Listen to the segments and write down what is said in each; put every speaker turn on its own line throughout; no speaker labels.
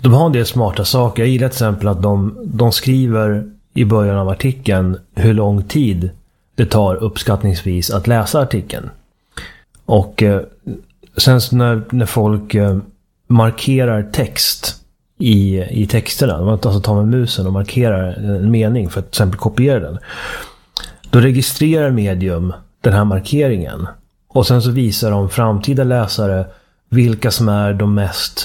de har en del smarta saker. Jag gillar till exempel att de skriver i början av artikeln hur lång tid det tar uppskattningsvis att läsa artikeln. Och sen när folk markerar text i texterna, man alltså tar med musen och markerar en mening för att till exempel kopiera den, då registrerar medium den här markeringen. Och sen så visar de framtida läsare vilka som är de mest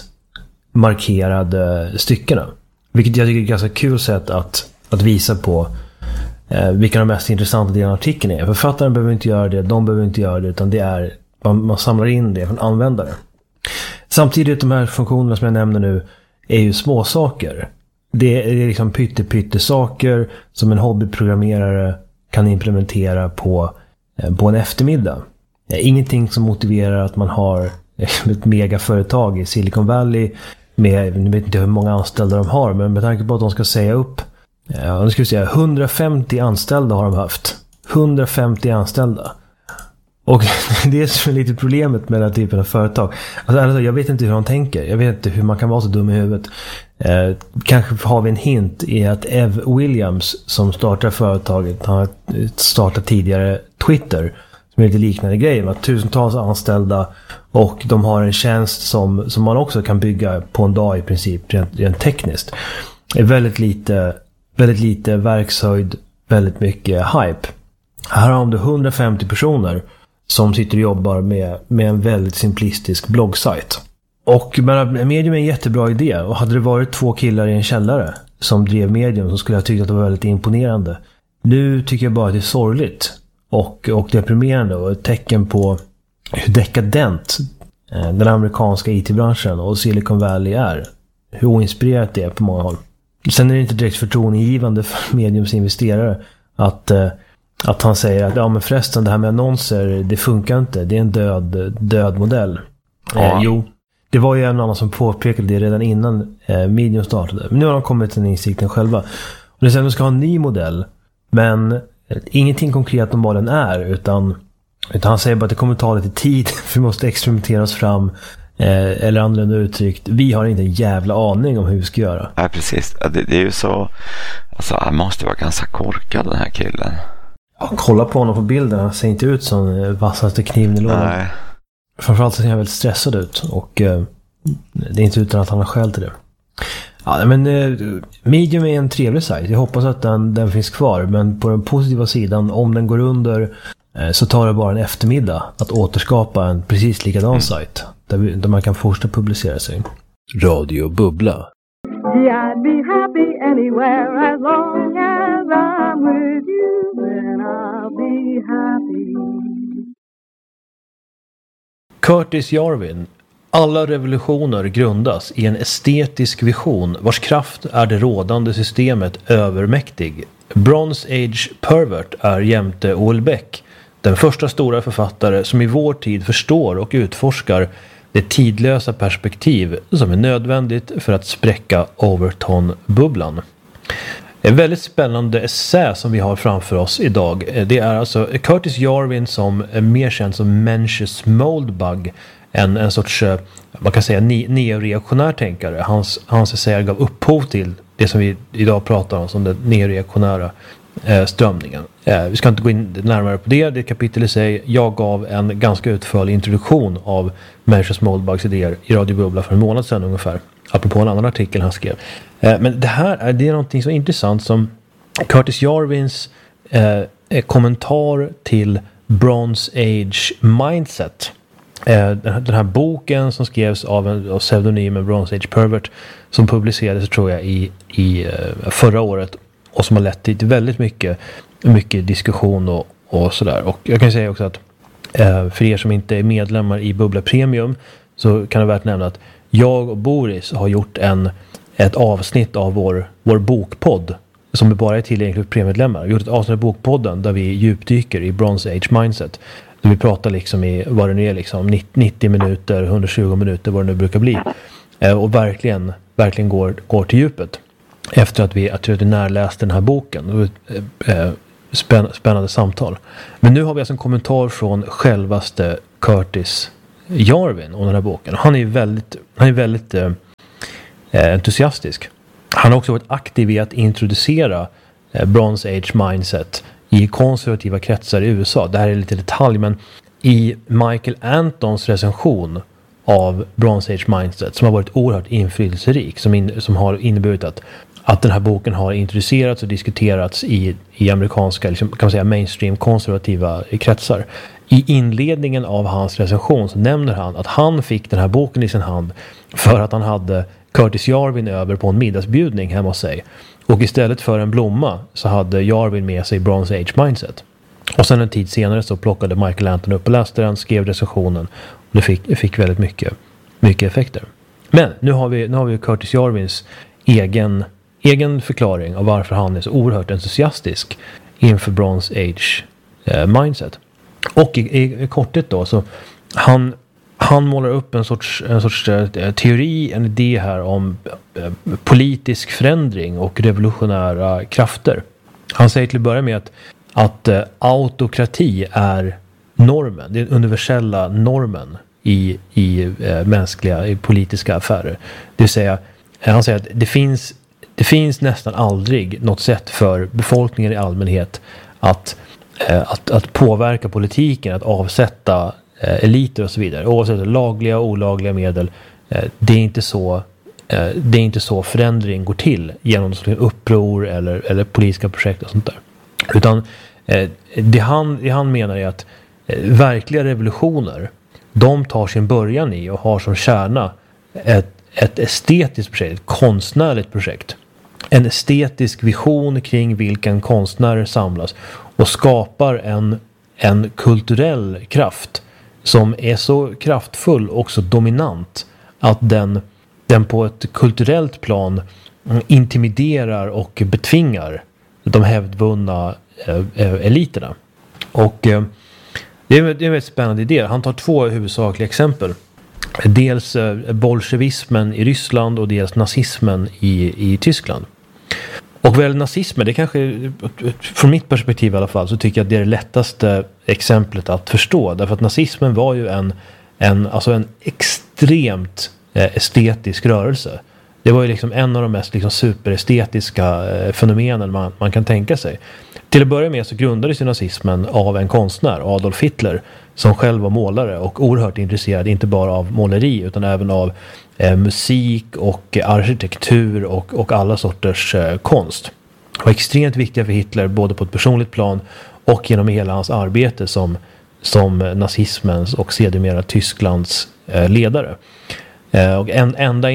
markerade styckena. Vilket jag tycker är ett ganska kul sätt att visa på vilka de mest intressanta delarna av artikeln är. Författaren behöver inte göra det, de behöver inte göra det, utan det är man samlar in det från användare. Samtidigt, de här funktionerna som jag nämner nu är ju små saker. Det är liksom pytte-saker som en hobbyprogrammerare kan implementera på en eftermiddag. Ingenting som motiverar att man har ett megaföretag i Silicon Valley med, nu vet inte hur många anställda de har, men med tanke på att de ska säga upp, nu ska vi säga 150 anställda har de haft. 150 anställda. Och det är som är lite problemet med den typen av företag. Alltså, jag vet inte hur de tänker. Jag vet inte hur man kan vara så dum i huvudet. Kanske har vi en hint i att Ev Williams, som startar företaget, har startat tidigare Twitter, som är lite liknande grejer med tusentals anställda, och de har en tjänst som man också kan bygga på en dag i princip, rent tekniskt. Det är väldigt lite verkshöjd, väldigt mycket hype. Här har de 150 personer som sitter och jobbar med en väldigt simplistisk bloggsajt. Och Medium är en jättebra idé, och hade det varit 2 killar i en källare som drev Medium så skulle jag tycka att det var väldigt imponerande. Nu tycker jag bara att det är sorgligt och deprimerande, och ett tecken på hur dekadent den amerikanska IT-branschen och Silicon Valley är. Hur oinspirerat det är på många håll. Sen är det inte direkt förtroendegivande för Mediums investerare att han säger att men förresten, det här med annonser, det funkar inte. Det är en död modell.
Ja.
Jo, det var ju en annan som påpekade det redan innan Medium startade. Men nu har de kommit till den insikten själva. Och det är att de ska ha en ny modell, men ingenting konkret om vad den är, utan han säger bara att det kommer ta lite tid, för vi måste experimentera oss fram, eller annorlunda uttryckt, vi har inte en jävla aning om hur vi ska göra.
Ja, precis. Det är ju så, alltså han måste vara ganska korkad, den här killen.
Ja, kolla på honom på bilden, han ser inte ut som vassaste kniven i lådan. Nej. Framförallt så ser han väldigt stressad ut, och det är inte utan att han har skäl till det. Ja, men Medium är en trevlig sajt. Jag hoppas att den finns kvar, men på den positiva sidan, om den går under, så tar det bara en eftermiddag att återskapa en precis likadan sajt där man kan fortsätta publicera sig. Radio Bubbla.
I'd be happy anywhere as long as I'm with you, then I'll be happy.
Curtis Jarvin. Alla revolutioner grundas i en estetisk vision vars kraft är det rådande systemet övermäktig. Bronze Age Pervert är jämte O.L. Beck den första stora författare som i vår tid förstår och utforskar det tidlösa perspektiv som är nödvändigt för att spräcka Overton-bubblan. En väldigt spännande essä som vi har framför oss idag. Det är alltså Curtis Jarvin, som är mer känd som Mencius Moldbug, en sorts, man kan säga, neoreaktionär tänkare. Hans essäer gav upphov till det som vi idag pratar om som den neoreaktionära strömningen. Vi ska inte gå in närmare på det. Det är ett kapitel i sig. Jag gav en ganska utförlig introduktion av Mencius Moldbugs idéer i Radio Bubbla för en månad sedan ungefär. Apropå en annan artikel han skrev. Men det är någonting så intressant som Curtis Jarvins kommentar till Bronze Age Mindset. Den här boken som skrevs av pseudonymen Bronze Age Pervert, som publicerades, tror jag, i förra året, och som har lett till väldigt mycket diskussion och sådär. Och jag kan säga också att för er som inte är medlemmar i Bubbla Premium, så kan det värt nämna att jag och Boris har gjort ett avsnitt av vår bokpodd som bara är tillgänglig för premiemedlemmar. Vi har gjort ett avsnitt av bokpodden där vi djupdyker i Bronze Age Mindset. Där vi pratar liksom i vad det nu är, liksom 90 minuter, 120 minuter, vad det nu brukar bli. Och verkligen går till djupet. Efter att vi närläste den här boken. Spännande samtal. Men nu har vi alltså en kommentar från självaste Curtis Jarvin om den här boken. Han är väldigt entusiastisk. Han har också varit aktiv i att introducera Bronze Age mindset i konservativa kretsar i USA. Det här är lite detalj, men i Michael Antons recension av Bronze Age mindset, som har varit oerhört inflytelserik, som har inneburit att den här boken har introducerats och diskuterats i amerikanska, liksom, kan man säga, mainstream konservativa kretsar. I inledningen av hans recension så nämner han att han fick den här boken i sin hand för att han hade Curtis Jarvin över på en middagsbjudning hemma hos sig. Och istället för en blomma så hade Jarvin med sig Bronze Age mindset. Och sen en tid senare så plockade Michael Anton upp och läste den, skrev recensionen. Och det fick väldigt mycket effekter. Men nu har vi Curtis Jarvins egen förklaring av varför han är så oerhört entusiastisk inför Bronze Age mindset. Och i korthet då, så han målar upp en sorts teori, en idé här om politisk förändring och revolutionära krafter. Han säger till att börja med att autokrati är normen, det är den universella normen i mänskliga, i politiska affärer. Det vill säga, han säger att det finns nästan aldrig något sätt för befolkningen i allmänhet att påverka politiken, att avsätta eliter och så vidare. Oavsett lagliga och olagliga medel. Det är inte så förändring går till genom uppror eller politiska projekt och sånt där. Utan det han menar är att verkliga revolutioner, de tar sin början i och har som kärna ett estetiskt projekt, ett konstnärligt projekt. En estetisk vision kring vilken konstnärer samlas och skapar en kulturell kraft som är så kraftfull och så dominant att den på ett kulturellt plan intimiderar och betvingar de hävdvunna eliterna. Och det är en väldigt spännande idé. Han tar två huvudsakliga exempel. Dels bolsjevismen i Ryssland och dels nazismen i Tyskland. Och väl nazismen, det kanske, från mitt perspektiv i alla fall, så tycker jag att det är det lättaste exemplet att förstå. Därför att nazismen var ju en extremt estetisk rörelse. Det var ju liksom en av de mest liksom superestetiska fenomenen man kan tänka sig. Till att börja med så grundades ju nazismen av en konstnär, Adolf Hitler, som själv var målare och oerhört intresserad inte bara av måleri utan även av musik och arkitektur och alla sorters konst. Det var extremt viktiga för Hitler både på ett personligt plan och genom hela hans arbete som nazismens och sedermera Tysklands ledare. Och ända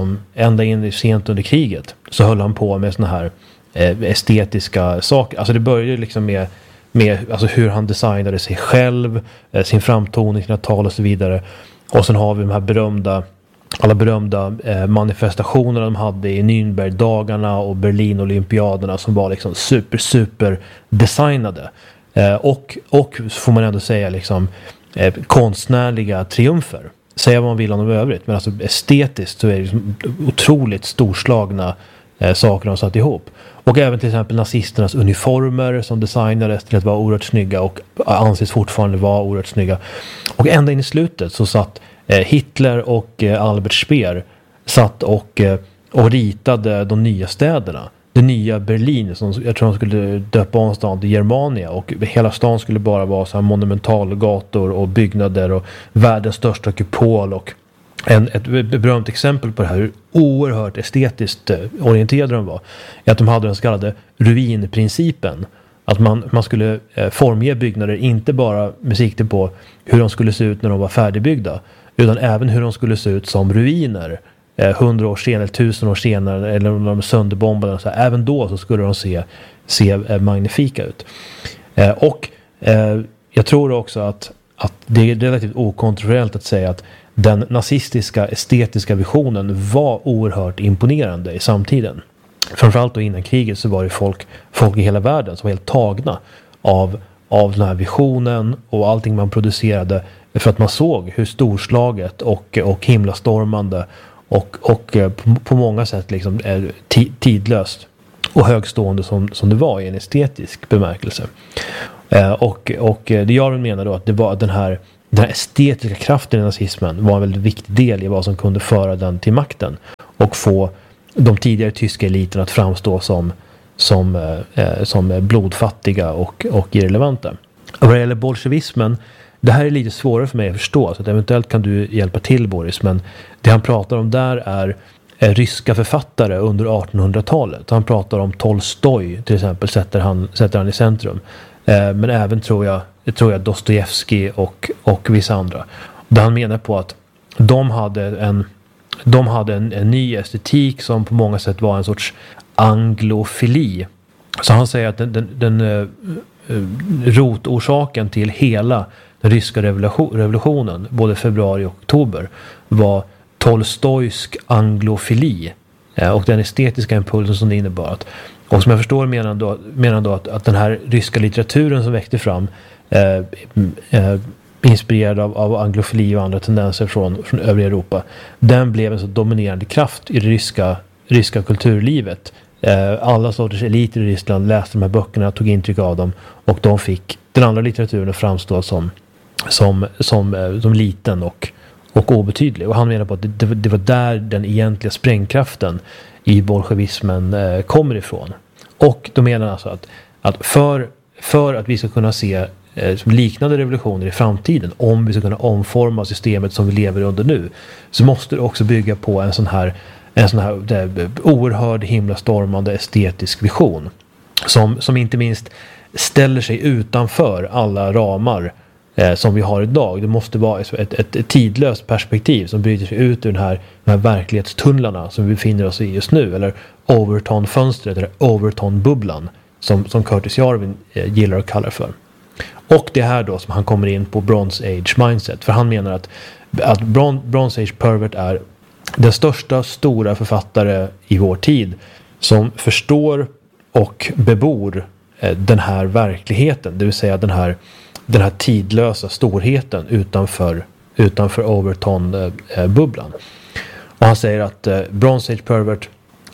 in sent under kriget så höll han på med såna här estetiska saker. Alltså det började liksom med alltså hur han designade sig själv, sin framtoning, sina tal och så vidare. Och sen har vi de här alla berömda manifestationerna de hade i Nürnbergdagarna och Berlin-olympiaderna som var liksom super designade. Och får man ändå säga liksom konstnärliga triumfer. Säga vad man vill om dem övrigt, men alltså estetiskt så är det liksom otroligt storslagna saker de satt ihop. Och även till exempel nazisternas uniformer som designades till att vara oerhört snygga och anses fortfarande vara oerhört snygga. Och ända in i slutet så satt Hitler och Albert Speer satt och ritade de nya städerna. Det nya Berlin som jag tror de skulle döpa om stan till Germania, och hela stan skulle bara vara så här monumentalgator och byggnader och världens största kupol. Och ett berömt exempel på det här hur oerhört estetiskt orienterade de var är att de hade den så kallade ruinprincipen. Att man skulle formge byggnader inte bara med sikte på hur de skulle se ut när de var färdigbyggda, utan även hur de skulle se ut som ruiner 100 år senare, 1000 år senare, eller när de är sönderbombade. Så även då så skulle de se magnifika ut. Och jag tror också att det är relativt okontroversiellt att säga att den nazistiska estetiska visionen var oerhört imponerande i samtiden. Framförallt då innan kriget så var det folk i hela världen som var helt tagna av den här visionen och allting man producerade, för att man såg hur storslaget och himlastormande och på många sätt liksom tidlöst och högstående som det var i en estetisk bemärkelse. Och det jag menar då att det var den här den här estetiska kraften i nazismen var en väldigt viktig del i vad som kunde föra den till makten och få de tidigare tyska eliterna att framstå som blodfattiga och irrelevanta. Och vad det gäller bolsjevismen, det här är lite svårare för mig att förstå, så att eventuellt kan du hjälpa till, Boris, men det han pratar om där är ryska författare under 1800-talet. Han pratar om Tolstoj till exempel, sätter han i centrum. Men även tror jag Dostojevskij och vissa andra. Där han menar på att de hade en ny estetik som på många sätt var en sorts anglofili. Så han säger att den rotorsaken till hela den ryska revolutionen, både februari och oktober, var Tolstojsk anglofili och den estetiska impulsen som det innebar. Och som jag förstår menar då att den här ryska litteraturen som växte fram inspirerad av anglofili och andra tendenser från övriga Europa, den blev en så dominerande kraft i det ryska kulturlivet. Alla sorters eliter i Ryssland läste de här böckerna, tog intryck av dem, och de fick den andra litteraturen att framstå som liten och obetydlig. Och han menar på att det var där den egentliga sprängkraften i bolsjevismen kommer ifrån. Och då menar han alltså att för att vi ska kunna se liknande revolutioner i framtiden, om vi ska kunna omforma systemet som vi lever under nu, så måste det också bygga på en sån här oerhörd himlastormande estetisk vision som inte minst ställer sig utanför alla ramar som vi har idag. Det måste vara ett tidlöst perspektiv som bryter sig ut ur de här verklighetstunnlarna som vi befinner oss i just nu, eller Overton-fönstret eller Overton-bubblan som Curtis Jarvin gillar att kalla för. Och det här då som han kommer in på Bronze Age mindset, för han menar att Bronze Age pervert är den största stora författare i vår tid som förstår och bebor den här verkligheten, det vill säga den här tidlösa storheten utanför Overton-bubblan. Och han säger att Bronze Age pervert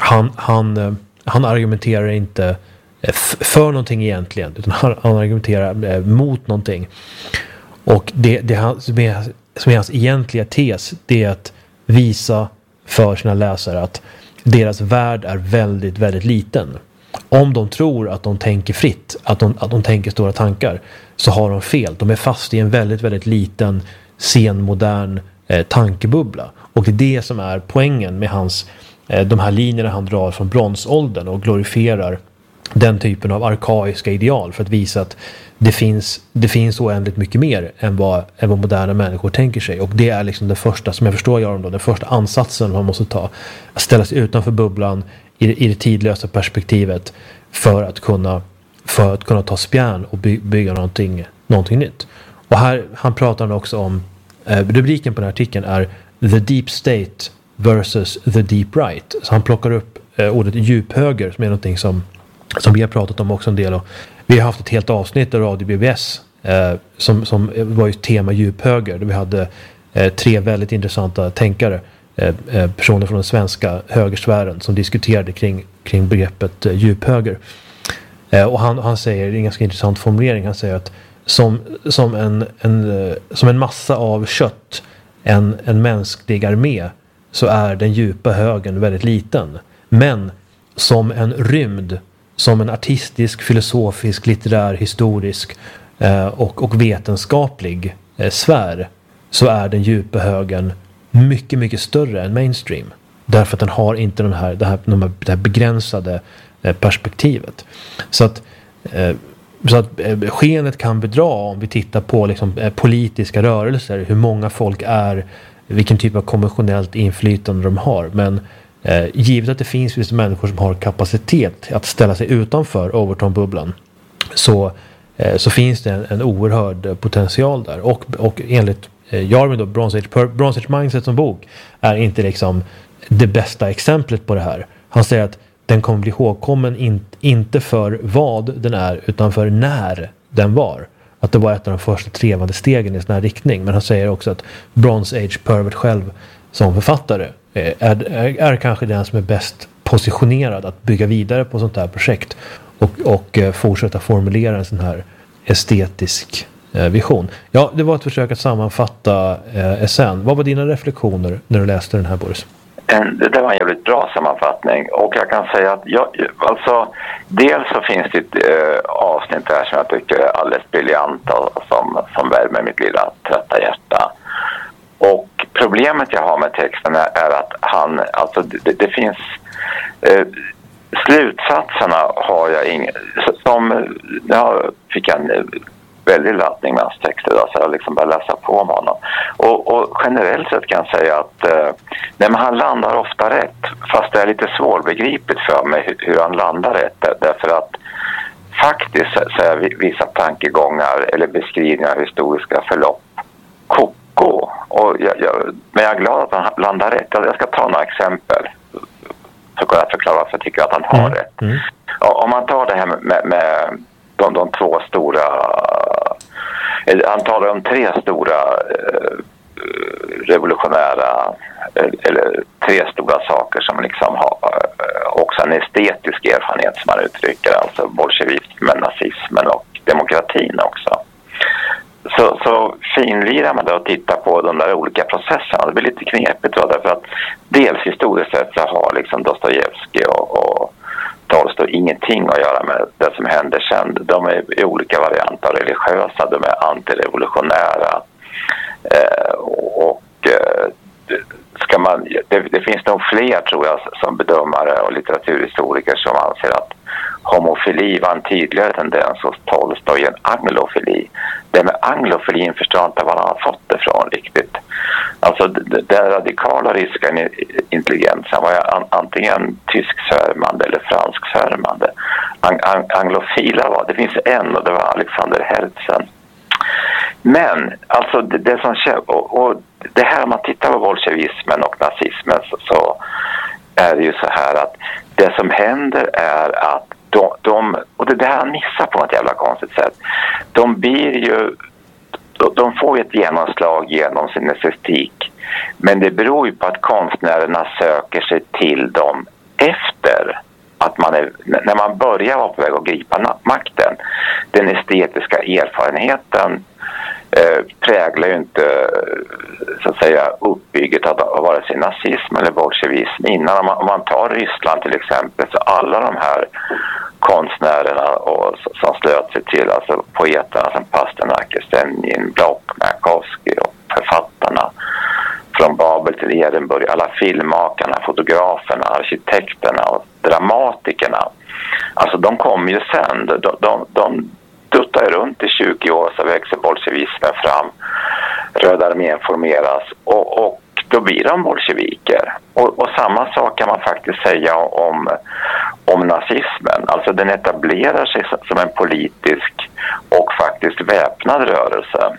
han argumenterar inte för någonting egentligen, utan han argumenterar mot någonting. Och det som är hans egentliga tes, det är att visa för sina läsare att deras värld är väldigt, väldigt liten. Om de tror att de tänker fritt, att de tänker stora tankar, så har de fel. De är fast i en väldigt, väldigt liten senmodern tankebubbla. Och det är det som är poängen med de här linjerna han drar från bronsåldern och glorifierar den typen av arkaiska ideal för att visa att det finns oändligt mycket mer än vad moderna människor tänker sig. Och det är liksom den första, som jag förstår Göran då, den första ansatsen man måste ta. Att ställa sig utanför bubblan i det tidlösa perspektivet för att kunna ta spjärn och bygga någonting nytt. Och här han pratar också om rubriken på den här artikeln är The Deep State versus the Deep Right. Så han plockar upp ordet djuphöger som är någonting som vi har pratat om också en del. Och vi har haft ett helt avsnitt av Radio BBS som var ju tema djuphöger. Där vi hade 3 väldigt intressanta tänkare, personer från den svenska högersfären som diskuterade kring begreppet djuphöger. Och han säger, det är en ganska intressant formulering, han säger att som en massa av kött, en mänsklig armé, så är den djupa högern väldigt liten. Men som en rymd, som en artistisk, filosofisk, litterär, historisk och vetenskaplig sfär, så är den djupa högern mycket, mycket större än mainstream. Därför att den har inte det här begränsade perspektivet. Så att skenet kan bedra om vi tittar på liksom politiska rörelser, hur många folk är, vilken typ av konventionellt inflytande de har. Men givet att det finns vissa människor som har kapacitet att ställa sig utanför Overton-bubblan, så finns det en oerhörd potential där. Och enligt Jarvin då, Bronze Age Mindset som bok är inte liksom det bästa exemplet på det här. Han säger att den kommer bli ihågkommen inte för vad den är, utan för när den var. Att det var ett av de första trevande stegen i sån här riktning. Men han säger också att Bronze Age pervert själv som författare är kanske den som är bäst positionerad att bygga vidare på sånt här projekt och fortsätta formulera en sån här estetisk vision. Ja, det var ett försök att sammanfatta SN. Vad var dina reflektioner när du läste den här, Boris?
Det var en jävligt bra sammanfattning, och jag kan säga att dels så finns det ett avsnitt där som jag tycker är alldeles briljant och som värmer mitt lilla trötta hjärta. Och problemet jag har med texten är att det finns slutsatserna har jag jag fick en väldigt laddning med hans texter så jag liksom bara läsa på om honom. Och generellt sett kan jag säga att han landar ofta rätt, fast det är lite svårbegripligt för mig hur han landar rätt, därför att faktiskt så är vissa tankegångar eller beskrivningar av historiska förlopp koko, men jag är glad att han landar rätt. Jag ska ta några exempel för att kunna förklara varför jag tycker att han har rätt. Om man tar det här med de två stora, han talar om 3 stora revolutionära eller 3 stora saker som liksom har också en estetisk erfarenhet som man uttrycker, alltså bolsjevismen, nazismen och demokratin också. Så finlirar man då och tittar på de där olika processerna. Det blir lite knepigt då, därför att dels historiskt sett så har liksom Dostojevskij och Tolstoj ingenting att göra med det som händer sen. De är i olika varianter religiösa, de är antirevolutionära det finns nog fler, tror jag, som bedömare och litteraturhistoriker som anser att homofili var en tydligare tendens hos Tolstoj än anglofili. Det med anglofilin förstår jag inte var han har fått det från riktigt. Alltså den radikala ryska intelligensen var antingen tysksvärmande eller fransksvärmande. Anglofila var, det finns en, och det var Alexander Herzen. Men alltså det som och det här, om man tittar på bolsjevismen och nazismen så är det ju så här att det som händer är att och det där han missar på något jävla konstigt sätt, de får ju ett genomslag genom sin estetik, men det beror ju på att konstnärerna söker sig till dem efter att när man börjar vara på väg att gripa makten. Den estetiska erfarenheten präglar ju inte, så att säga, uppbygget av vare sig nazism eller bolsjevism. Innan, om man tar Ryssland till exempel, så alla de här konstnärerna som slöt sig till, alltså poeterna som Pasternak, Stenjin, Block, Majakovskij och författarna från Babel till Edinburgh, alla filmmakarna, fotograferna, arkitekterna och dramatikerna. Alltså de kommer ju sen, de duttar runt i 20 år, så växer bolsjevismen fram, Röda armén formeras och då blir de bolsjeviker. Och samma sak kan man faktiskt säga om nazismen. Alltså den etablerar sig som en politisk och faktiskt väpnad rörelse.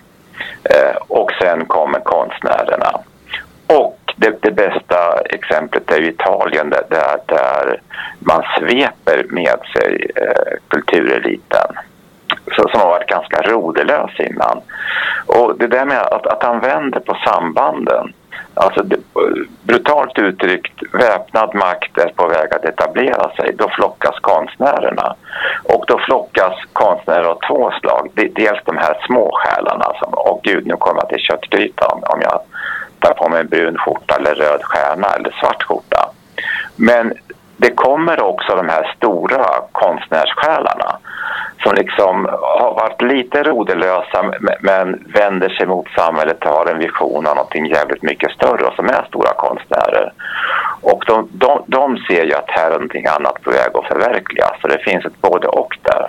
Och sen kommer konstnärerna. Och det bästa exemplet är ju Italien, där man sveper med sig kultureliten. Som har varit ganska rodelös innan. Och det där med att han vänder på sambanden, alltså brutalt uttryckt, väpnad makt är på väg att etablera sig, då flockas konstnärerna. Och då flockas konstnärer av 2 slag. Dels de här små själarna som, gud, nu kommer jag till köttgryta om jag tar på mig en brun skjorta eller röd stjärna eller svart skjorta. Men det kommer också de här stora konstnärssjälarna som liksom har varit lite rodelösa men vänder sig mot samhället och har en vision av någonting jävligt mycket större och som är stora konstnärer. Och de ser ju att här är någonting annat på väg att förverkligas, så det finns ett både och där.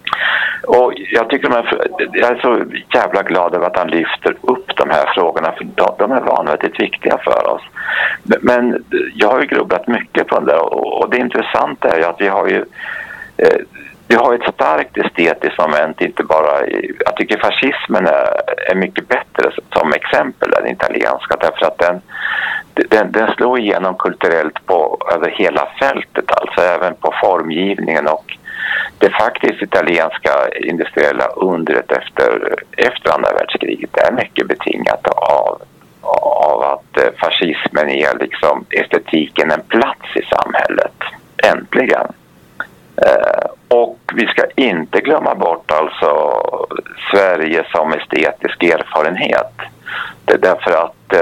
Och jag är så jävla glad över att han lyfter upp de här frågorna, för de är vanligt viktiga för oss. Men jag har ju grubblat mycket på det, och det intressanta är ju att vi har ett starkt estetiskt moment, inte bara jag tycker fascismen är mycket bättre som exempel än italienska, därför att den slår igenom kulturellt över hela fältet, alltså även på formgivningen, och det faktiskt italienska industriella undret efter andra världskriget är mycket betingat av att fascismen ger liksom estetiken en plats i samhället. Äntligen. Och vi ska inte glömma bort alltså Sverige som estetisk erfarenhet. Det är därför att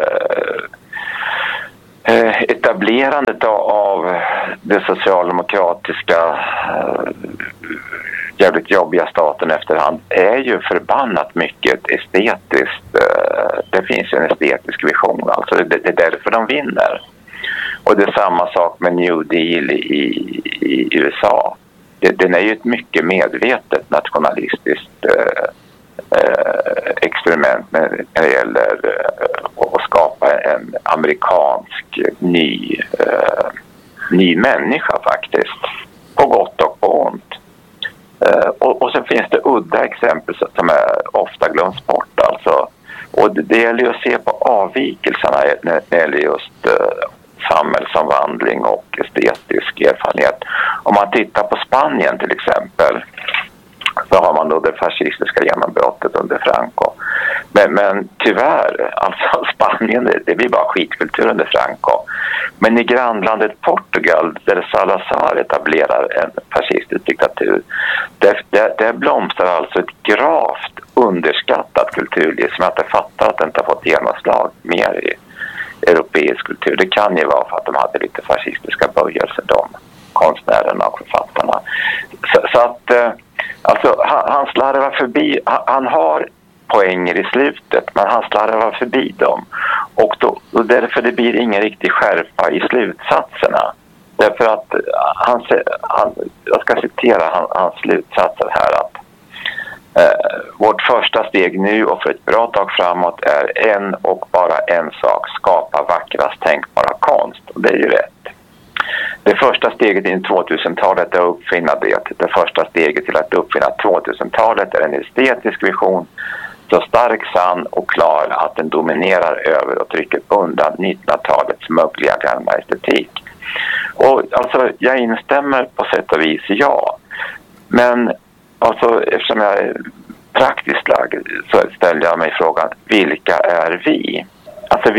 etablerandet av det socialdemokratiska jävligt jobbiga staten efterhand är ju förbannat mycket estetiskt. Det finns ju en estetisk vision, alltså det är därför de vinner. Och det är samma sak med New Deal i USA. Den är ju ett mycket medvetet nationalistiskt experiment när det gäller att skapa en amerikansk ny människa faktiskt. På gott och på ont. Och så finns det udda exempel som är ofta glöms bort alltså. Och det gäller ju att se på avvikelserna när det gäller just samhällsomvandling och estetisk erfarenhet. Om man tittar på Spanien till exempel, så har man då det fascistiska genombrottet under Franco. Men tyvärr, alltså Spanien, det blir bara skitkultur under Franco. Men i grannlandet Portugal, där Salazar etablerar en fascistisk diktatur, där blomstrar alltså ett gravt underskattat kulturliv som jag inte fattar att det inte har fått genomslag mer i europeisk kultur. Det kan ju vara för att de hade lite fascistiska böjelser, de konstnärerna och författarna. Så att alltså, han slarvar förbi, han har poänger i slutet, men han slarvar förbi dem. Och därför det blir ingen riktig skärpa i slutsatserna. Därför att jag ska citera hans slutsatser här, att vårt första steg nu och för ett bra tag framåt är en och bara en sak: skapa vackrast tänkbara konst. Och det är ju rätt. Det första steget in i 2000-talet är att uppfinna det. Det första steget till att uppfinna 2000-talet är en estetisk vision så stark, sann och klar att den dominerar över och trycker undan 1900-talets mögliga gamla estetik. Och alltså, jag instämmer på sätt och vis, ja. Men alltså, eftersom jag är praktiskt lagd så ställer jag mig frågan, vilka är vi? Alltså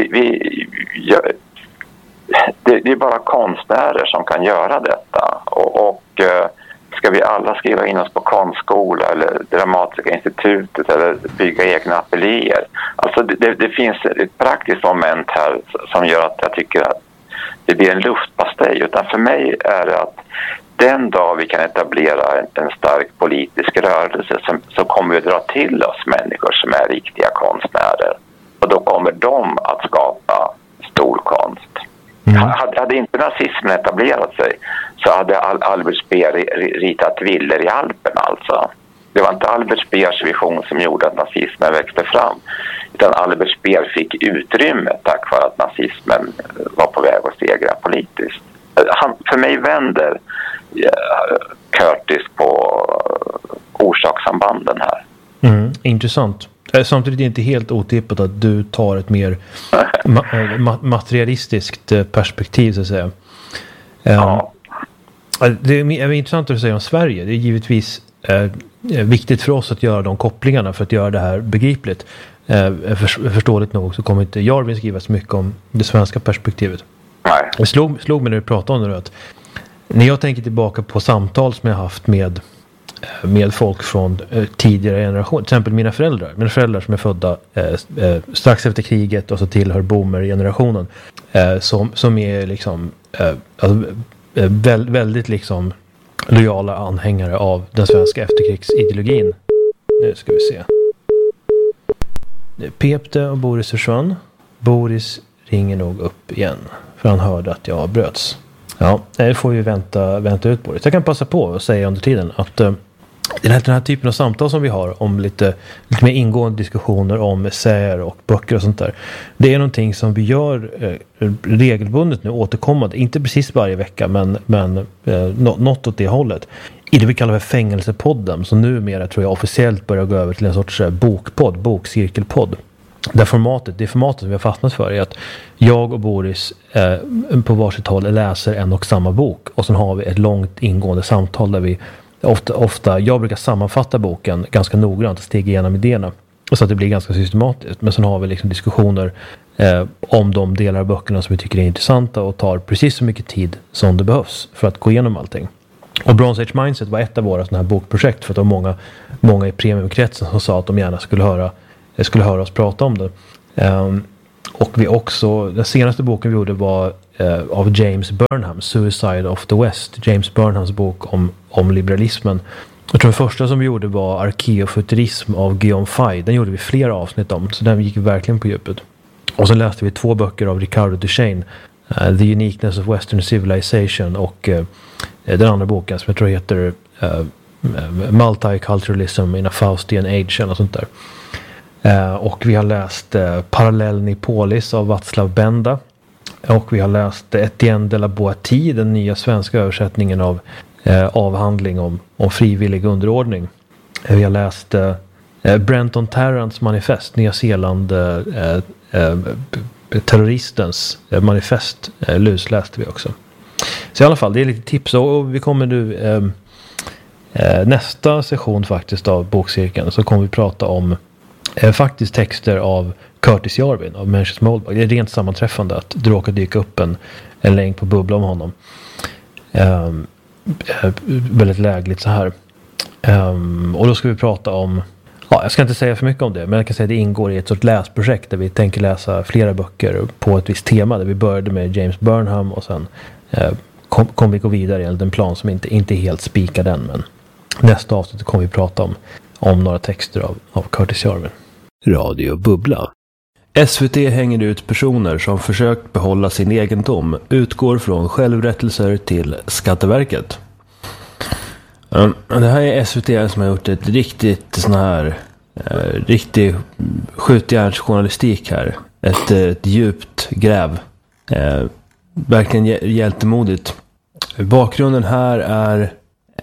det är bara konstnärer som kan göra detta. Och ska vi alla skriva in oss på konstskola eller Dramatiska institutet eller bygga egna ateljéer? Alltså det finns ett praktiskt moment här som gör att jag tycker att det blir en luftpastej. Utan för mig är det att den dag vi kan etablera en stark politisk rörelse så kommer vi att dra till oss människor som är riktiga konstnärer. Och då kommer de att skapa stor konst. Hade inte nazismen etablerat sig så hade Albert Speer ritat villor i Alperna alltså. Det var inte Albert Speers vision som gjorde att nazismen växte fram, utan Albert Speer fick utrymme tack vare att nazismen var på väg att segra politiskt. För mig vänder Curtis på orsakssambanden här.
Intressant. Samtidigt är det inte helt otippat att du tar ett mer materialistiskt perspektiv så att säga.
Ja.
Det är intressant att säga om Sverige. Det är givetvis viktigt för oss att göra de kopplingarna för att göra det här begripligt. Förståeligt nog så kommer inte Jarvin skriva så mycket om det svenska perspektivet.
Nej.
Det slog mig när du pratade om det att när jag tänker tillbaka på samtal som jag haft med folk från tidigare generationer, till exempel mina föräldrar som är födda strax efter kriget och så tillhör boomer-generationen som är liksom väldigt liksom lojala anhängare av den svenska efterkrigsideologin. Nu ska vi se. Pepte och Boris försvann. Boris ringer nog upp igen för han hörde att jag avbröts. Ja, det får vi vänta ut på det. Jag kan passa på att säga under tiden att den här typen av samtal som vi har om lite mer ingående diskussioner om essäer och böcker och sånt där. Det är någonting som vi gör regelbundet nu, återkommande. Inte precis varje vecka, men något åt det hållet. I det vi kallar för Fängelsepodden, som numera tror jag officiellt börjar gå över till en sorts bokcirkelpodd. Det formatet som vi har fastnat för är att jag och Boris på varsitt håll läser en och samma bok. Och sen har vi ett långt ingående samtal där vi ofta jag brukar sammanfatta boken ganska noggrant och stiga igenom idéerna. Så att det blir ganska systematiskt. Men sen har vi liksom diskussioner om de delar av böckerna som vi tycker är intressanta och tar precis så mycket tid som det behövs för att gå igenom allting. Och Bronze Age Mindset var ett av våra sådana här bokprojekt, för att det var många i premiumkretsen som sa att de gärna skulle höra oss prata om det. Och vi också, den senaste boken vi gjorde var av James Burnham, Suicide of the West. James Burnhams bok om liberalismen. Jag tror den första som vi gjorde var Arkeofuturism av Guillaume Fay. Den gjorde vi flera avsnitt om, så den gick vi verkligen på djupet. Och så läste vi 2 böcker av Ricardo Duchesne, The Uniqueness of Western Civilization, och den andra boken som jag tror heter Multiculturalism in a Faustian Age eller något sånt där. Och vi har läst Parallell Nipolis av Václav Benda. Och vi har läst Etienne de la Boétie, den nya svenska översättningen av avhandling om frivillig underordning. Vi har läst Brenton Tarrants manifest, Nya Zeeland terroristens manifest, lusläste vi också. Så i alla fall, det är lite tips. Och vi kommer nu nästa session faktiskt av bokcirkeln, så kommer vi prata om faktiskt texter av Curtis Jarvin av Mencius Moldbug. Det är rent sammanträffande att det råkar dyka upp en länk på Bubbla om honom. Väldigt lägligt så här. Och då ska vi prata om, jag ska inte säga för mycket om det, men jag kan säga att det ingår i ett sorts läsprojekt där vi tänker läsa flera böcker på ett visst tema, där vi började med James Burnham och sen kommer vi gå vidare enligt en plan som inte är helt spikad än, men nästa avsnitt kommer vi prata om några texter av Curtis Jarvin. Radio Bubbla. SVT hänger ut personer som försökt behålla sin egendom, utgår från självrättelser till Skatteverket. Det här är SVT som har gjort ett riktigt sån här riktig skjutjärnsjournalistik här. Ett djupt gräv. Verkligen hjältemodigt. Bakgrunden här är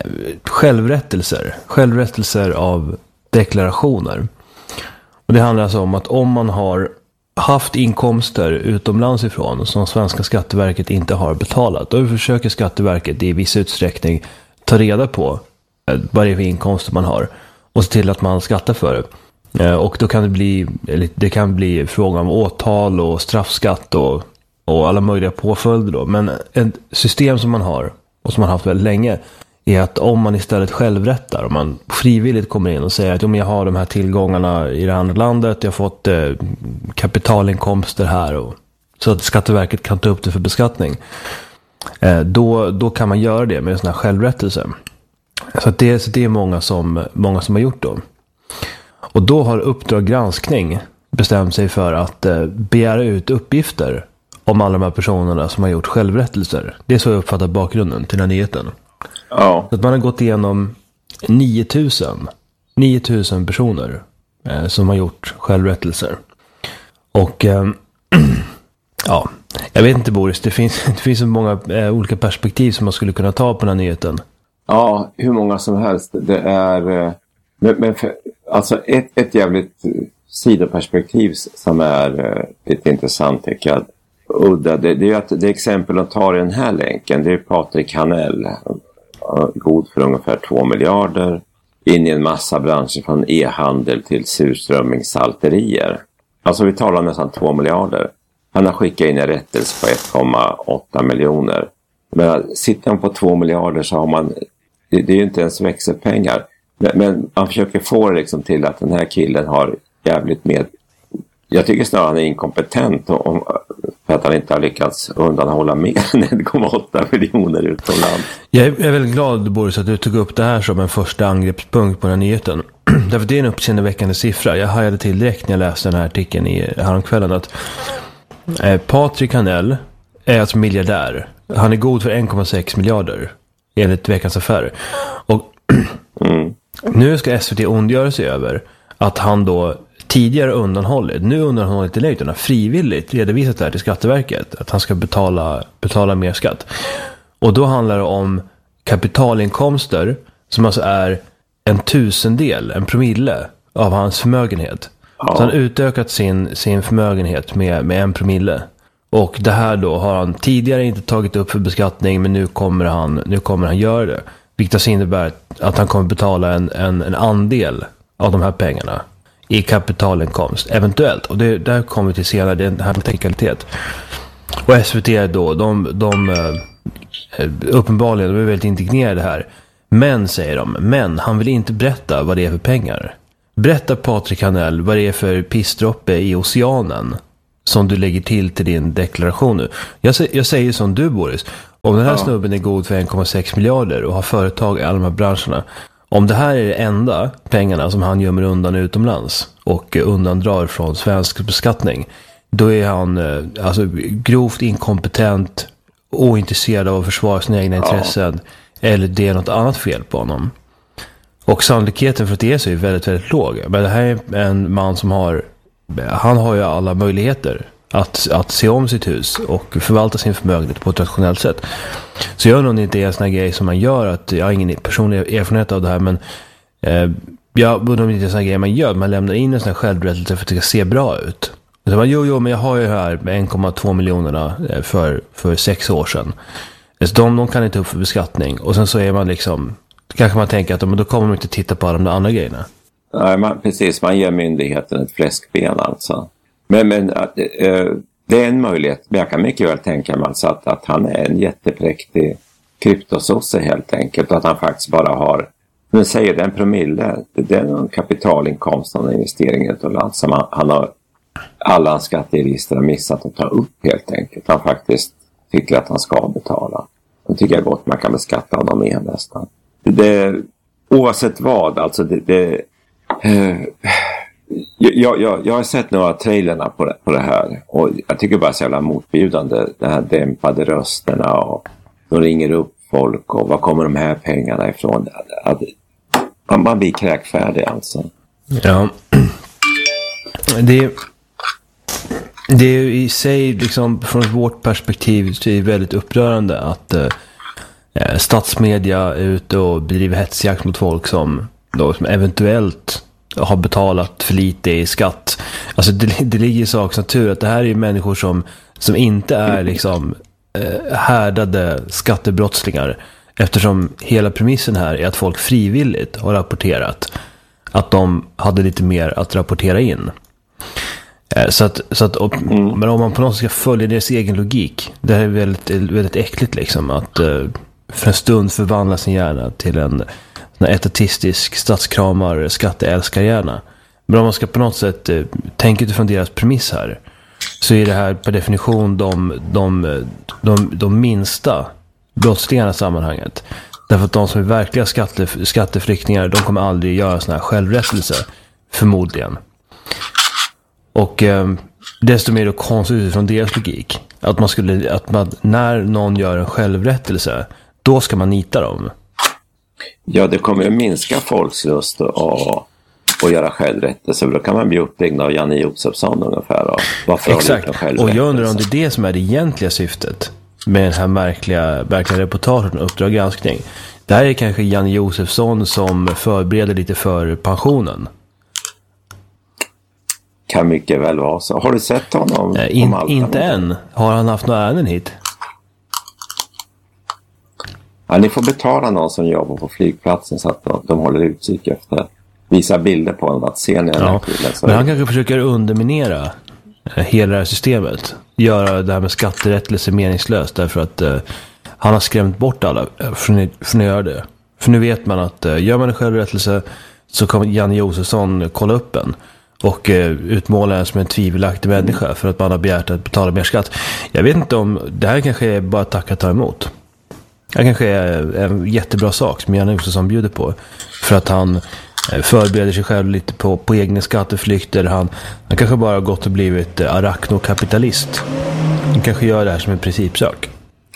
självrättelser av deklarationer. Och det handlar alltså om att om man har haft inkomster utomlands ifrån som svenska Skatteverket inte har betalat, då försöker Skatteverket i viss utsträckning ta reda på vad det är för inkomster man har och se till att man skattar för det. Och då kan det kan bli fråga om åtal och straffskatt och alla möjliga påföljder då. Men ett system som man har och som man har haft väldigt länge är att om man istället självrättar, om man frivilligt kommer in och säger att jag har de här tillgångarna i det andra landet, jag har fått kapitalinkomster här, och så att Skatteverket kan ta upp det för beskattning, då kan man göra det med en sån här självrättelse. Så det är många som har gjort då. Och då har Uppdrag granskning bestämt sig för att begära ut uppgifter om alla de här personerna som har gjort självrättelser. Det är så jag uppfattar bakgrunden till den här nyheten.
Ja.
Så att man har gått igenom 9000 personer som har gjort självrättelser. Och ja, jag vet inte, Boris, det finns så många olika perspektiv som man skulle kunna ta på den här nyheten.
Ja, hur många som helst. Det är alltså ett jävligt sidoperspektiv som är lite intressant, tycker jag. Udda, det är att det exempel att ta i den här länken, det är Patrik Hanell, god för ungefär 2 miljarder, in i en massa branscher från e-handel till surströmmingssalterier. Alltså vi talar nästan 2 miljarder. Han har skickat in en rättelse på 1,8 miljoner. Men sitter man på 2 miljarder så har man, det är ju inte ens växelpengar. Men man försöker få det liksom till att den här killen har jävligt med. Jag tycker snarare han är inkompetent för att han inte har lyckats undanhålla mer än 1,8 miljoner utomlands.
Jag är väldigt glad, Boris, att du tog upp det här som en första angreppspunkt på den här nyheten. Därför det är en uppseendeväckande siffra. Jag hajade till direkt när jag läste den här artikeln häromkvällen att Patrik Hanell är alltså miljardär. Han är god för 1,6 miljarder enligt Veckans Affärer. Och nu ska SVT ondgöra sig över att han då tidigare undanhållit, nu undanhållit till läget, frivilligt redovisat det här till Skatteverket att han ska betala mer skatt. Och då handlar det om kapitalinkomster som alltså är 1/1000, en promille av hans förmögenhet. Ja. Så han utökat sin förmögenhet med 1 promille. Och det här då har han tidigare inte tagit upp för beskattning, men nu kommer han göra det. Vilket innebär att han kommer betala en andel av de här pengarna i kapitalinkomst, eventuellt. Och det där kommer vi till senare, det här med teknikalitet. Och SVT då, de uppenbarligen, de är väldigt indignerade här. Men, säger de, men han vill inte berätta vad det är för pengar. Berätta, Patrik Hanell, vad det är för pissdroppe i oceanen som du lägger till din deklaration nu. Jag säger som du, Boris. Om den här snubben är god för 1,6 miljarder och har företag i alla de här branscherna. Om det här är det enda pengarna som han gömmer undan utomlands och undandrar från svensk beskattning, då är han alltså grovt inkompetent, ointresserad av att försvara sina egna intressen, eller det är något annat fel på honom. Och sannolikheten för att det är så är väldigt, väldigt låg. Men det här är en man som har ju alla möjligheter att se om sitt hus och förvalta sin förmögenhet på ett rationellt sätt. Så jag undrar om det inte är en sån här grej som man gör, att jag har ingen personlig erfarenhet av det här, men jag undrar om det inte är en sån här grej man gör. Man lämnar in en sån här självberättelse för att det ska se bra ut. Så man, jo, men jag har ju här 1,2 miljonerna för 6 år sedan. Så de kan inte upp för beskattning. Och sen så är man liksom, kanske man tänker att då kommer man inte titta på alla de andra grejerna.
Nej, precis, man ger myndigheten ett fläskben alltså. Men det är en möjlighet. Men jag kan mycket väl tänka mig alltså att han är en jättepräktig kryptososse helt enkelt. Och att han faktiskt bara har, men säger det, en promille. Det är en kapitalinkomst av en investering utomlands som han har alla skatteregister har missat att ta upp helt enkelt. Han faktiskt tycker att han ska betala. Då tycker jag gott man kan beskatta honom med nästan. Oavsett vad, alltså jag har sett några trailerna på det här och jag tycker bara så jävla motbjudande, de här dämpade rösterna och de ringer upp folk och var kommer de här pengarna ifrån? Man blir kräkfärdig alltså.
Ja, det är i sig liksom, från vårt perspektiv så är det väldigt upprörande att statsmedia är ute och bedriver hetsjakt mot folk som eventuellt har betalat för lite i skatt. Alltså det ligger i sakens natur att det här är människor som inte är liksom härdade skattebrottslingar, eftersom hela premissen här är att folk frivilligt har rapporterat att de hade lite mer att rapportera in. Men om man på något sätt ska följa deras egen logik, det här är väldigt, väldigt äckligt liksom, att för en stund förvandla sin hjärna till en etatistisk statskramar skatteälskarhjärna. Men om man ska på något sätt tänka utifrån deras premiss här, så är det här per definition de minsta brottslingarna i sammanhanget. Därför att de som är verkliga skatteflyktingar, de kommer aldrig göra sån här självrättelse, förmodligen. Och desto mer då konstigt utifrån deras logik, att man när någon gör en självrättelse, då ska man nita dem.
Ja, det kommer att minska folks lust att göra självrättelse. Då kan man bli uppbyggd av Janne Josefsson ungefär.
Exakt, och jag undrar om det är det som är det egentliga syftet med den här märkliga reportagen och Uppdrag granskning. Det här är kanske Janne Josefsson som förbereder lite för pensionen.
Kan mycket väl vara så. Har du sett honom?
Inte än. Har han haft några ärenden hit?
Ja, ni får betala någon som jobbar på flygplatsen så att de håller utkik efter. Visa bilder på honom att se när
ja, men han kanske försöker underminera hela det här systemet. Göra det här med skatterättelse meningslöst, därför att han har skrämt bort alla från att göra det. För nu vet man att gör man en självrättelse så kommer Janne Josefsson kolla upp en och utmåla en som en tvivelaktig människa för att man har begärt att betala mer skatt. Jag vet inte om det här kanske är bara tacka ta emot. Det kanske är en jättebra sak som Janne Josefsson bjuder på, för att han förbereder sig själv lite på egna skatteflykter. Han kanske bara har gått och blivit arachnokapitalist. Han kanske gör det här som en principsak.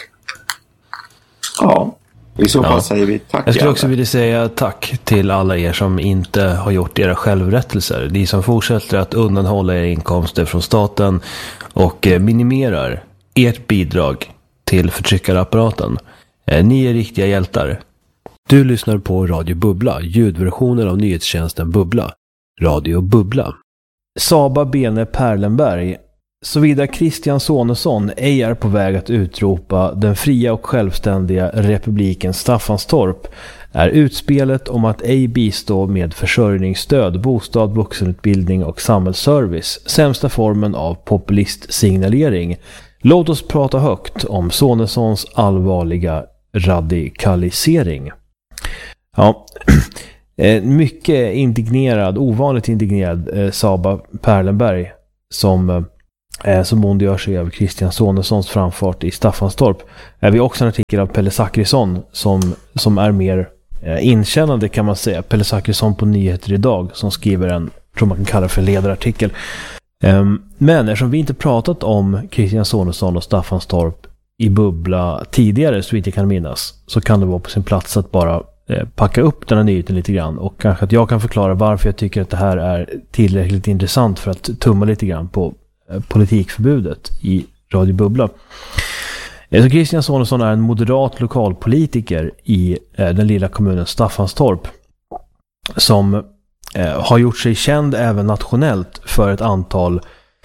Ja, i så fall säger vi tack.
Jag skulle också vilja säga tack till alla er som inte har gjort era självrättelser. Ni som fortsätter att undanhålla era inkomster från staten och minimerar ert bidrag till förtryckarapparaten. Ni är riktiga hjältar. Du lyssnar på Radio Bubbla, ljudversionen av nyhetstjänsten Bubbla. Radio Bubbla. Saba Bene Perlenberg. Såvida Christian Sonesson ej är på väg att utropa den fria och självständiga republiken Staffanstorp, är utspelet om att ej bistå med försörjningsstöd, bostad, vuxenutbildning och samhällsservice sämsta formen av populistsignalering, Låt oss prata högt om Sonessons allvarliga radikalisering. Ja, mycket ovanligt indignerad Saba Perlenberg som ondgör sig över Christian Sonessons framfart i Staffanstorp. Vi har också en artikel av Pelle Zackrisson som är mer inkännande, kan man säga. Pelle Zackrisson på Nyheter idag, som skriver en, tror man kan kalla för ledarartikel. Men eftersom vi inte pratat om Christian Sonesson och Staffanstorp i Bubbla tidigare, så vitt jag kan minnas, så kan det vara på sin plats att bara packa upp den här nyheten lite grann, och kanske att jag kan förklara varför jag tycker att det här är tillräckligt intressant för att tumma lite grann på politikförbudet i Radio Bubbla. Så Christian Sonesson är en moderat lokalpolitiker i den lilla kommunen Staffanstorp, som har gjort sig känd även nationellt för ett antal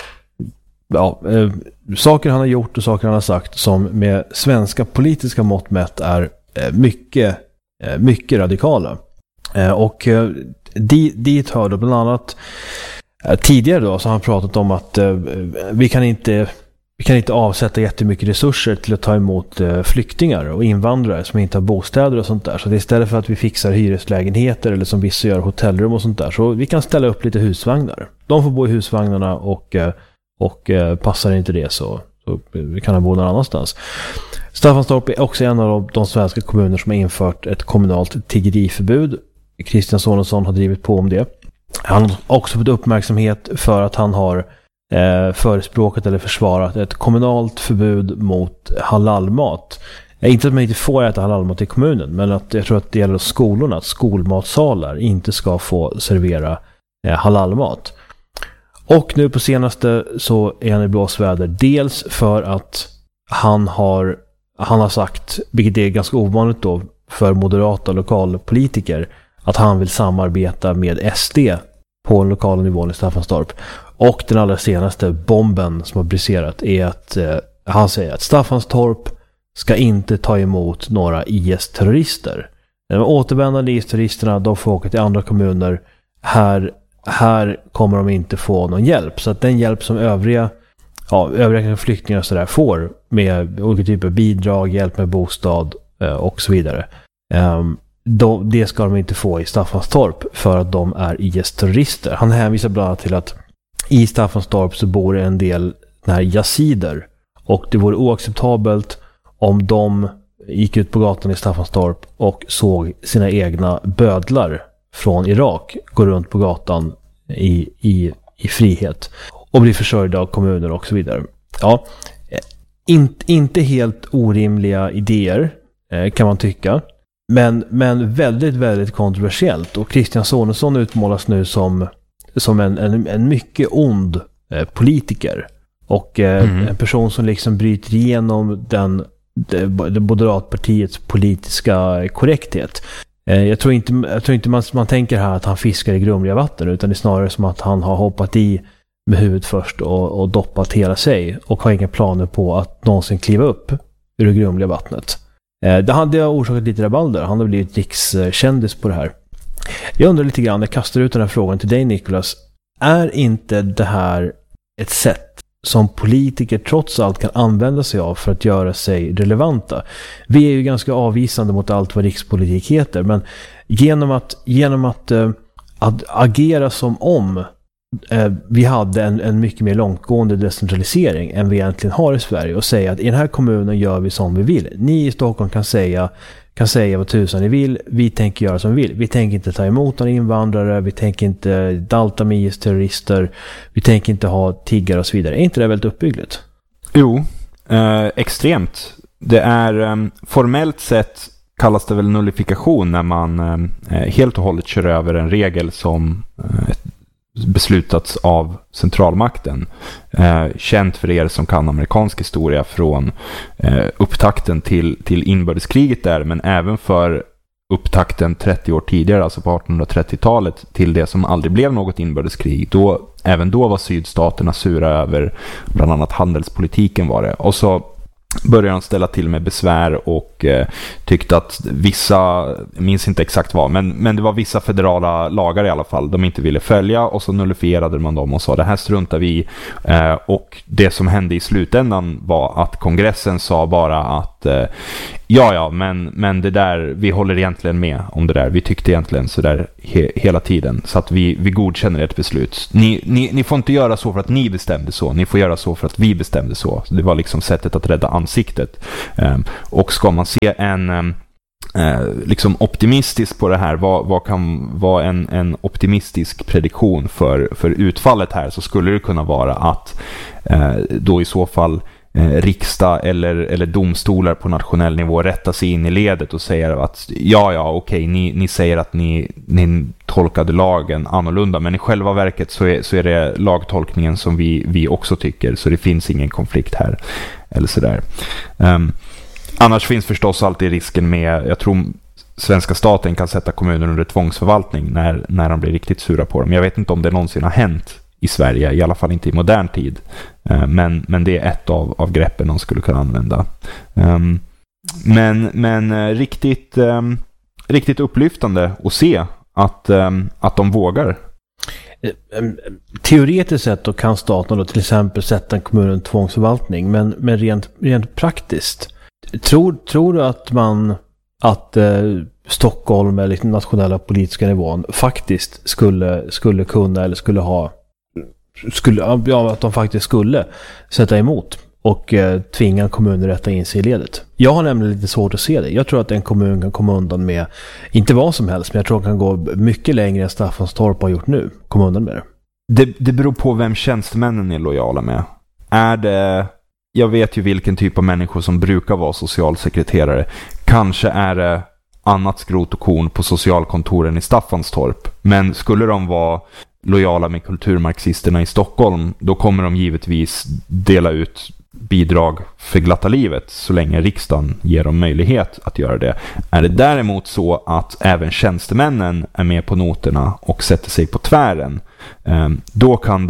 saker han har gjort och saker han har sagt som med svenska politiska mått mätt är mycket radikala. Och dit hör då bland annat tidigare då, så har han pratat om att vi kan inte avsätta jättemycket resurser till att ta emot flyktingar och invandrare som inte har bostäder och sånt där. Så det är istället för att vi fixar hyreslägenheter eller som vissa gör hotellrum och sånt där, så vi kan ställa upp lite husvagnar. De får bo i husvagnarna och passar inte det så vi kan bo någon annanstans. Staffanstorp är också en av de svenska kommuner som har infört ett kommunalt tiggeriförbud. Christian Sonesson har drivit på om det. Han har också fått uppmärksamhet för att han har förespråkat eller försvarat ett kommunalt förbud mot halalmat. Inte att man inte får äta halalmat i kommunen, men att jag tror att det gäller skolorna, att skolmatsalar inte ska få servera halalmat. Och nu på senaste så är han i blåsväder, dels för att han har sagt, vilket är ganska ovanligt då för moderata lokalpolitiker, att han vill samarbeta med SD på en lokal nivå i Staffanstorp. Och den allra senaste bomben som har briserat är att han säger att Staffanstorp ska inte ta emot några IS-terrorister. De återvändande IS-terroristerna, de får åka till andra kommuner. Här kommer de inte få någon hjälp. Så att den hjälp som övriga flyktingar så där får med olika typer av bidrag, hjälp med bostad och så vidare, det ska de inte få i Staffanstorp för att de är IS-terrorister. Han hänvisar bland annat till att i Staffanstorp så bor en del yazider, och det vore oacceptabelt om de gick ut på gatan i Staffanstorp och såg sina egna bödlar från Irak gå runt på gatan i frihet och bli försörjda av kommuner och så vidare. Ja, inte helt orimliga idéer kan man tycka, men väldigt, väldigt kontroversiellt. Och Christian Sonesson utmålas nu som en mycket ond politiker och en person som liksom bryter igenom det moderatpartiets politiska korrekthet. Jag tror inte man tänker här att han fiskar i grumliga vatten, utan det är snarare som att han har hoppat i med huvudet först och doppat hela sig och har inga planer på att någonsin kliva upp ur det grumliga vattnet. Det hade orsakat lite rabalder. Han har blivit rikskändis på det här. Jag undrar lite grann, jag kastar ut den här frågan till dig, Nicholas. Är inte det här ett sätt som politiker trots allt kan använda sig av för att göra sig relevanta? Vi är ju ganska avvisande mot allt vad rikspolitik heter, men genom att agera som om vi hade en mycket mer långtgående decentralisering än vi egentligen har i Sverige, och säga att i den här kommunen gör vi som vi vill. Ni i Stockholm kan säga vad tusan ni vill, vi tänker göra som vi vill. Vi tänker inte ta emot några invandrare, vi tänker inte dalta med IS-terrorister, vi tänker inte ha tiggare och så vidare. Är inte det väldigt uppbyggligt?
Jo, extremt. Det är formellt sett kallas det väl nullifikation när man helt och hållet kör över en regel som beslutats av centralmakten. Känt för er som kan amerikansk historia från upptakten till inbördeskriget där, men även för upptakten 30 år tidigare, alltså på 1830-talet, till det som aldrig blev något inbördeskrig. Även då var sydstaterna sura över bland annat handelspolitiken var det. Och så började de ställa till med besvär och tyckte att vissa, jag minns inte exakt vad, men det var vissa federala lagar i alla fall de inte ville följa, och så nullifierade man dem och sa det här struntar vi i. Och det som hände i slutändan var att kongressen sa bara att men det där, vi håller egentligen med om det där, vi tyckte egentligen så där hela tiden, så att vi godkänner ett beslut. Ni får inte göra så för att ni bestämde så, ni får göra så för att vi bestämde så. Det var liksom sättet att rädda ansiktet. Och ska man se en liksom optimistisk på det här, vad kan vara en optimistisk prediktion för utfallet här, så skulle det kunna vara att då i så fall riksdag eller domstolar på nationell nivå rättar sig in i ledet och säger att okej, ni säger att ni tolkade lagen annorlunda, men i själva verket så är det lagtolkningen som vi också tycker, så det finns ingen konflikt här eller sådär. Annars finns förstås alltid risken med, jag tror svenska staten kan sätta kommuner under tvångsförvaltning när de blir riktigt sura på dem. Jag vet inte om det någonsin har hänt i Sverige, i alla fall inte i modern tid. Men det är ett av greppen de skulle kunna använda. Men riktigt upplyftande att se att de vågar.
Teoretiskt sett då kan staten då till exempel sätta en kommun under tvångsförvaltning, men rent praktiskt, tror du att Stockholm eller den nationella politiska nivån faktiskt skulle kunna eller skulle ha att de faktiskt skulle sätta emot och tvinga kommuner rätta in sig i ledet? Jag har nämligen lite svårt att se det. Jag tror att en kommun kan komma undan med inte vad som helst, men jag tror att kan gå mycket längre än Staffanstorp har gjort nu. Komma undan med det.
Det beror på vem tjänstemännen är lojala med. Jag vet ju vilken typ av människor som brukar vara socialsekreterare. Kanske är det annat skrot och korn på socialkontoren i Staffanstorp. Men skulle de vara lojala med kulturmarxisterna i Stockholm, då kommer de givetvis dela ut bidrag för glatta livet så länge riksdagen ger dem möjlighet att göra det. Är det däremot så att även tjänstemännen är med på noterna och sätter sig på tvären, då kan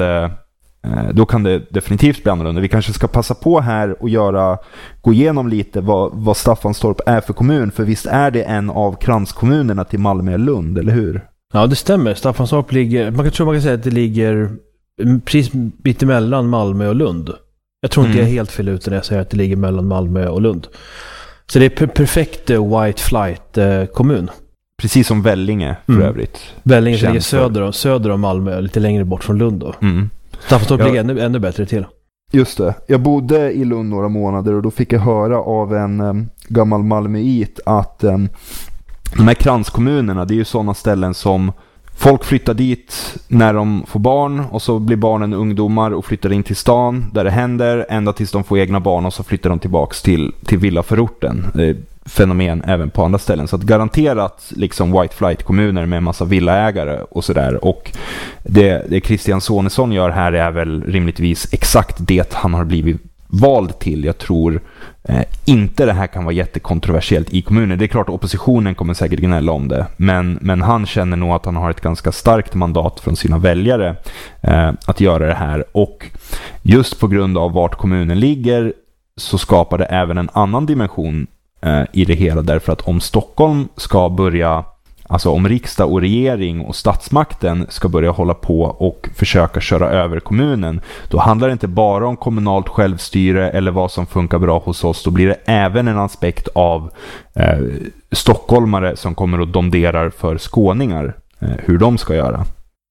det definitivt bli annorlunda. Vi kanske ska passa på här och gå igenom lite vad Staffanstorp är för kommun, för visst är det en av kranskommunerna till Malmö och Lund, eller hur?
Ja, det stämmer. Staffanstorp ligger, man kan säga att det ligger precis mitt emellan Malmö och Lund. Jag tror inte jag är helt fel ute när jag säger att det ligger mellan Malmö och Lund. Så det är perfekt white flight kommun.
Precis som Vellinge för övrigt.
Vellinge ligger söder om Malmö, lite längre bort från Lund då. Staffanstorp ligger ännu bättre till.
Just det. Jag bodde i Lund några månader och då fick jag höra av en gammal malmöit att de här kranskommunerna, det är ju sådana ställen som folk flyttar dit när de får barn, och så blir barnen ungdomar och flyttar in till stan där det händer, ända tills de får egna barn, och så flyttar de tillbaks till villaförorten. Det är fenomen även på andra ställen. Så att garanterat liksom white flight kommuner med en massa villaägare och sådär. Och det Christian Sonesson gör här är väl rimligtvis exakt det han har blivit vald till. Jag tror inte det här kan vara jättekontroversiellt i kommunen. Det är klart oppositionen kommer säkert gnälla om det, men han känner nog att han har ett ganska starkt mandat från sina väljare att göra det här. Och just på grund av vart kommunen ligger så skapar det även en annan dimension i det hela, därför att om Stockholm ska börja, alltså om riksdag och regering och statsmakten ska börja hålla på och försöka köra över kommunen, då handlar det inte bara om kommunalt självstyre eller vad som funkar bra hos oss. Då blir det även en aspekt av stockholmare som kommer och domderar för skåningar hur de ska göra.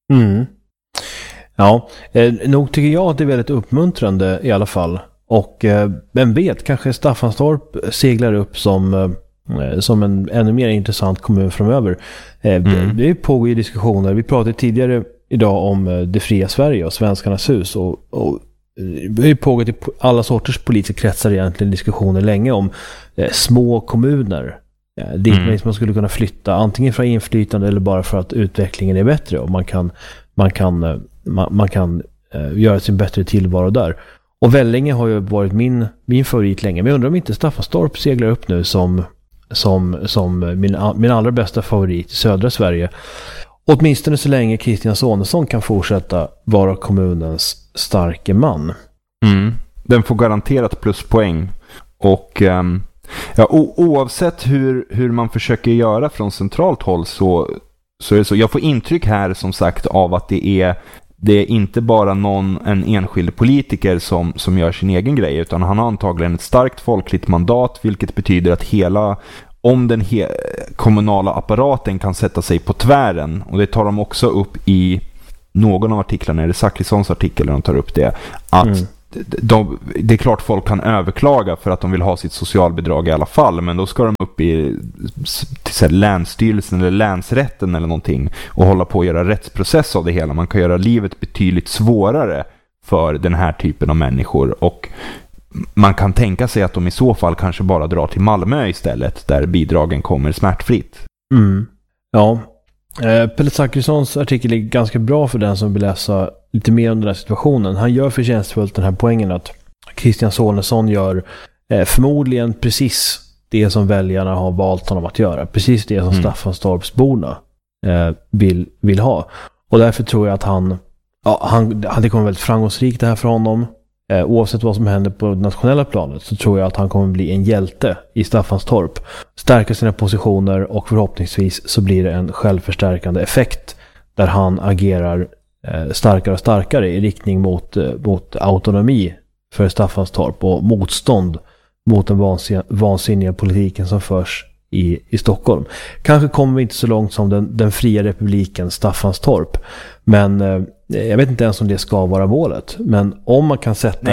Ja, nog tycker jag att det är väldigt uppmuntrande i alla fall. Och vem vet, kanske Staffanstorp seglar upp som en ännu mer intressant kommun framöver. Det pågår ju diskussioner. Vi pratade tidigare idag om det fria Sverige och Svenskarnas hus. Och det har ju pågått i alla sorters politiska kretsar egentligen diskussioner länge om små kommuner. Dit man skulle kunna flytta antingen för inflytande eller bara för att utvecklingen är bättre och man kan göra sin bättre tillvaro där. Och Vellinge har ju varit min favorit länge. Men jag undrar om inte Staffanstorp seglar upp nu som min allra bästa favorit i södra Sverige. Åtminstone så länge Christian Sonesson kan fortsätta vara kommunens starke man.
Den får garanterat pluspoäng Och oavsett hur man försöker göra från centralt håll så är det så. Jag får intryck här som sagt av att det är inte bara en enskild politiker som gör sin egen grej, utan han har antagligen ett starkt folkligt mandat, vilket betyder att om den kommunala apparaten kan sätta sig på tvären, och det tar de också upp i någon av artiklarna, är det Zachrissons artikel där de tar upp det, att det är klart folk kan överklaga för att de vill ha sitt socialbidrag i alla fall, men då ska de upp till länsstyrelsen eller länsrätten eller någonting och hålla på att göra rättsprocess av det hela. Man kan göra livet betydligt svårare för den här typen av människor, och man kan tänka sig att de i så fall kanske bara drar till Malmö istället, där bidragen kommer smärtfritt.
Ja, Pelle Zachrissons artikel är ganska bra för den som vill läsa lite mer om den här situationen. Han gör förtjänstfullt den här poängen att Christian Sonesson gör förmodligen precis det som väljarna har valt honom att göra. Precis det som Staffanstorpsborna vill ha. Och därför tror jag att det kommer väldigt framgångsrikt det här för honom. Oavsett vad som händer på det nationella planet så tror jag att han kommer bli en hjälte i Staffanstorp. Stärka sina positioner, och förhoppningsvis så blir det en självförstärkande effekt där han agerar starkare och starkare i riktning mot autonomi för Staffanstorp och motstånd mot den vansinniga politiken som förs i Stockholm. Kanske kommer vi inte så långt som den fria republiken Staffanstorp, men jag vet inte ens om det ska vara målet. Men om man kan sätta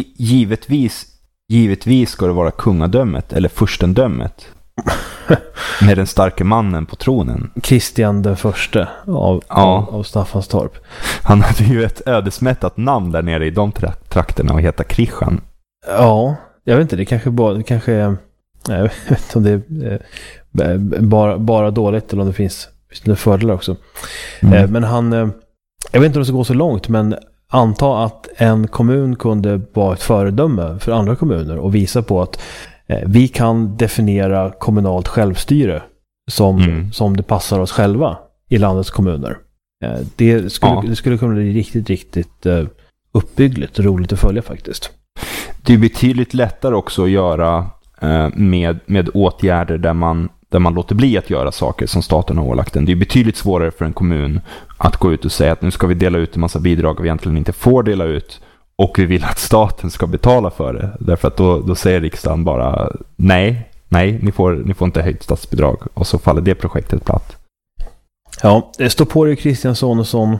givetvis ska det vara kungadömet eller furstendömet med den starke mannen på tronen.
Kristian den förste av Staffanstorp.
Han hade ju ett ödesmättat namn där nere i de trakterna och heta Kristian.
Ja, jag vet inte, det kanske är, jag vet inte om det är bara dåligt eller om det finns fördelar också. Men jag vet inte om det ska gå så långt, men anta att en kommun kunde vara ett föredöme för andra kommuner och visa på att vi kan definiera kommunalt självstyre som det passar oss själva i landets kommuner. Det skulle kunna bli riktigt, riktigt uppbyggligt och roligt att följa faktiskt.
Det är betydligt lättare också att göra med åtgärder där man låter bli att göra saker som staten har ålagt den. Det är betydligt svårare för en kommun att gå ut och säga att nu ska vi dela ut en massa bidrag vi egentligen inte får dela ut, och vi vill att staten ska betala för det. Därför att då säger riksdagen bara nej, ni får inte höjt statsbidrag, och så faller det projektet platt.
Ja, det står på dig Christian Sonesson.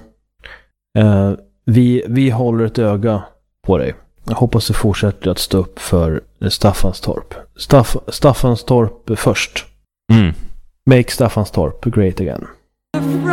Vi håller ett öga på dig. Jag hoppas du fortsätter att stå upp för Staffanstorp. Staffanstorp först. Make Staffanstorp great again.